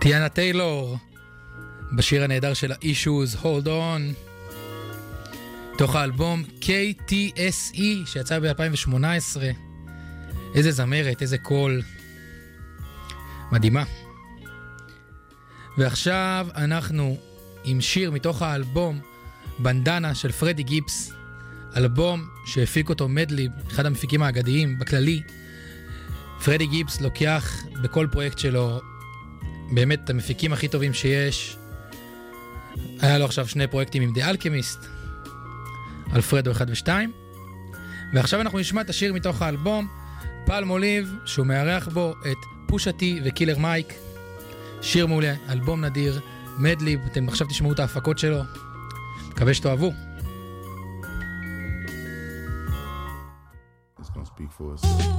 טיאנה טיילור בשיר הנהדר של ה-Issues, Hold On, תוך האלבום KTSE שיצא ב-2018. איזה זמרת, איזה קול, מדהימה. ועכשיו אנחנו עם שיר מתוך האלבום בנדנה של פרדי גיבס, אלבום שהפיק אותו מדליב, אחד המפיקים האגדיים בכללי. פרדי גיבס לוקח בכל פרויקט שלו באמת את המפיקים הכי טובים שיש. היה לו עכשיו 2 פרויקטים עם דה אלכמיסט, אלפרדו 1 ו-2, ועכשיו אנחנו נשמע את השיר מתוך האלבום פלמוליב, שהוא מארח בו את פושה טי וקילר מייק. שיר מעולה, אלבום נדיר, מדליב. אתם עכשיו תשמעו את ההפקות שלו, מקווה שתאהבו. It's gonna speak for us.